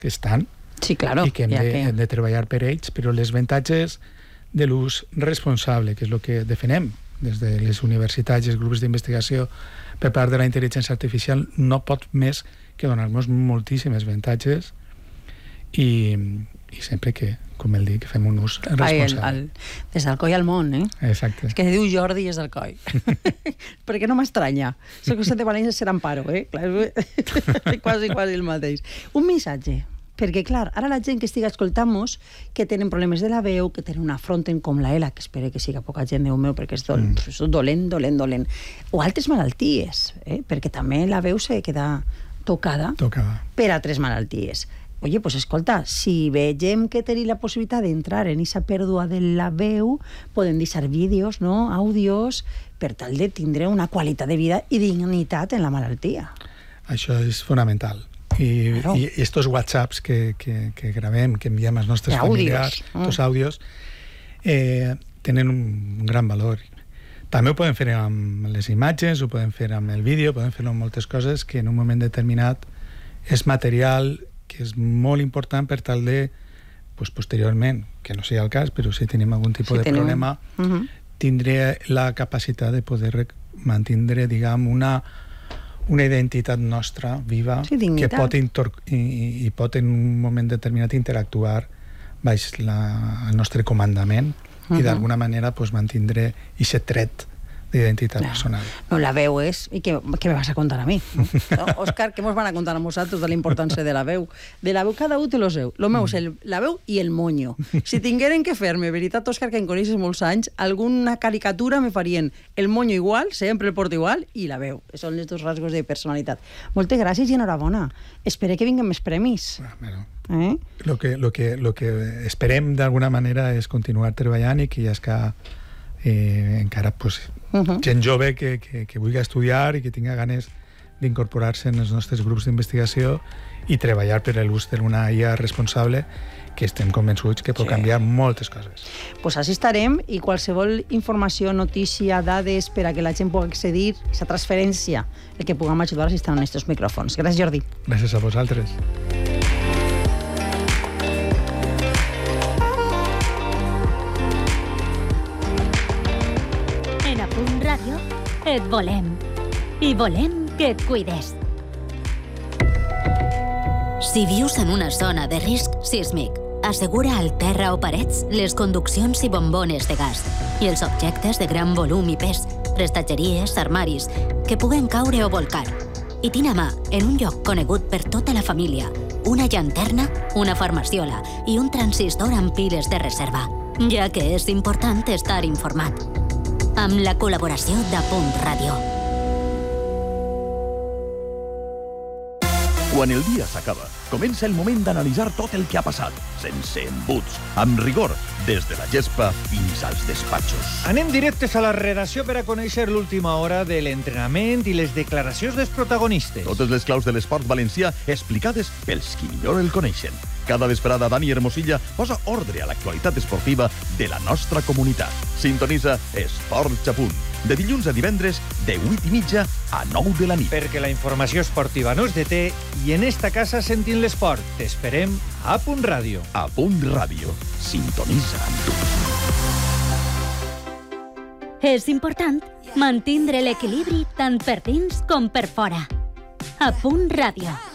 que estan, sí, claro, i que hem de treballar per ells, però les avantatges de l'ús responsable, que és el que defenem des de les universitats i els grups d'investigació per part de la intel·ligència artificial, no pot més que donar-nos moltíssimes avantatges i sempre que, com el dic, fem un ús responsable. Des del coll al món, eh? Exacte. És que diu Jordi és del coll. Perquè no m'estranya. Soc que de València serà Amparo, eh? Quasi el mateix. Un missatge. Perquè, clar, ara la gent que estiga escoltant-nos, que tenen problemes de la veu, que tenen una fronten com la ELA, que espero que siga poca gent, Déu meu, perquè és dolent, o altres malalties, perquè també la veu se queda tocada per altres malalties. Oye, pues escolta, si vegem que tenim la possibilitat d'entrar en aquesta pèrdua de la veu, podem deixar vídeos, no? Àudios, per tal de tindre una qualitat de vida i dignitat en la malaltia. Això és fonamental. I estos whatsapps que gravem, que enviem als nostres familiars, estos àudios, tenen un gran valor. També ho podem fer amb les imatges, ho podem fer amb el vídeo, podem fer amb moltes coses que en un moment determinat és material que és molt important per tal de, posteriorment, que no sigui el cas, però si tenim algun tipus de problema, tindré la capacitat de poder mantindre, diguem, una identitat nostra viva que pot en un moment determinat interactuar baix el nostre comandament i d'alguna manera mantindre aquest tret d'identitat personal. No, la veu és... I què me vas a contar a mi? Òscar, què mos van a contar a nosaltres de la importància de la veu? De la veu cada un té lo seu. Lo meu és la veu i el moño. Si tingueren que fer-me, veritat, Òscar, que em coneixes molts anys, alguna caricatura me farien el moño igual, sempre el porto igual, i la veu. Són els dos rasgos de personalitat. Moltes gràcies i enhorabona. Espero que vinguen més premis. Lo que esperem d'alguna manera és continuar treballant i que ja és que encara gent jove que vulgui estudiar i que tinga ganes d'incorporar-se en els nostres grups d'investigació i treballar per l'ús d'una IA responsable que estem convençuts que pot canviar moltes coses. Pues així estarem i qualsevol informació, notícia, dades per a que la gent pugui accedir a aquesta transferència, el que puguem ajudar si estan en aquests micròfons. Gràcies, Jordi. Gràcies a vosaltres. Et volem. I volem que et cuides. Si vius en una zona de risc sísmic, assegura al terra o parets les conduccions i bombones de gas i els objectes de gran volum i pes, prestatgeries, armaris, que puguen caure o volcar. I tin a mà, en un lloc conegut per tota la família, una llanterna, una farmaciola i un transistor amb piles de reserva, ja que és important estar informat. Amb la col·laboració de Punt Ràdio. Quan el dia s'acaba, comença el moment d'analitzar tot el que ha passat, sense embuts, amb rigor, des de la gespa fins als despatxos. Anem directes a la redacció per a conèixer l'última hora de l'entrenament i les declaracions dels protagonistes. Totes les claus de l'esport valencià explicades pels qui millor el coneixen. Cada vesprada, Dani Hermosilla posa ordre a l'actualitat esportiva de la nostra comunitat. Sintonitza Esports a Punt, de dilluns a divendres, de 8:30 a 9 de la nit. Perquè la informació esportiva no es deté i en esta casa sentim l'esport. T'esperem a Punt Ràdio. A Punt Ràdio. Sintonitza amb tu. És important mantindre l'equilibri tant per dins com per fora. A Punt Ràdio.